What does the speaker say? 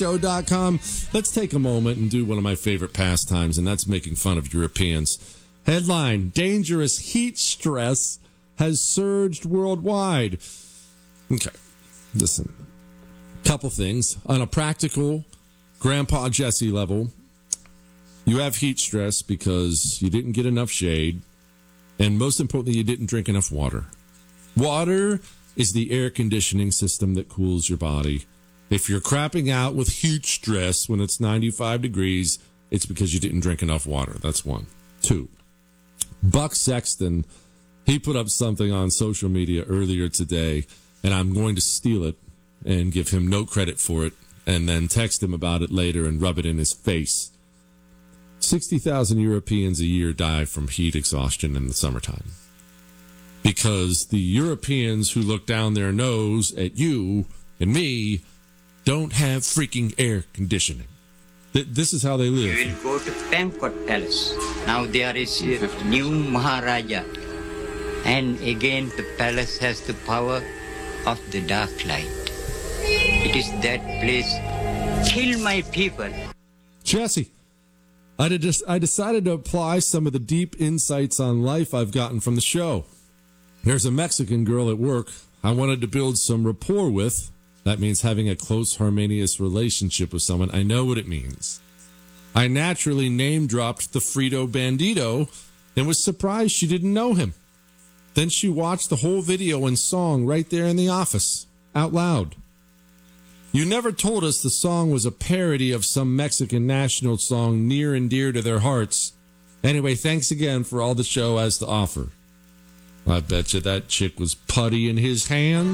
show.com. Let's take a moment and do one of my favorite pastimes, and that's making fun of Europeans. Headline, dangerous heat stress has surged worldwide. Okay, listen. Couple things. On a practical Grandpa Jesse level, you have heat stress because you didn't get enough shade, and most importantly, you didn't drink enough water. Water is the air conditioning system that cools your body. If you're crapping out with heat stress when it's 95 degrees, it's because you didn't drink enough water. That's one. Two, Buck Sexton, he put up something on social media earlier today, and I'm going to steal it and give him no credit for it, and then text him about it later and rub it in his face. 60,000 Europeans a year die from heat exhaustion in the summertime. Because the Europeans who look down their nose at you and me don't have freaking air conditioning. This is how they live. We will go to Pankot Palace. Now there is a new Maharaja. And again the palace has the power of the dark light. It is that place. Kill my people. Jesse, I decided to apply some of the deep insights on life I've gotten from the show. There's a Mexican girl at work I wanted to build some rapport with. That means having a close, harmonious relationship with someone. I know what it means. I naturally name-dropped the Frito Bandito and was surprised she didn't know him. Then she watched the whole video and song right there in the office, out loud. You never told us the song was a parody of some Mexican national song near and dear to their hearts. Anyway, thanks again for all the show has to offer. I bet you that chick was putty in his hand.